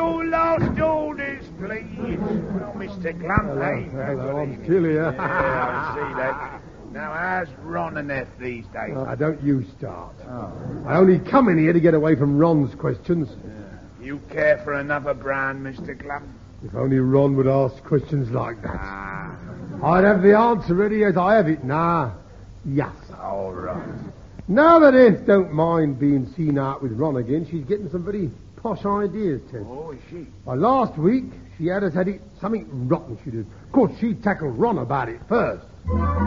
Oh, lost orders, please. Well, Mr. Clump, Hello, I'm still here. Yeah, I see that. Now, how's Ron and F these days? Don't you start. I only come in here to get away from Ron's questions. You care for another brand, Mr. Clump? If only Ron would ask questions like that. I'd have the answer ready as I have it. Nah. Yes. All right. Now that F don't mind being seen out with Ron again, she's getting some very posh ideas, Ted. Oh, is she? Last week, she had us at it something rotten she did. Of course, she tackled Ron about it first.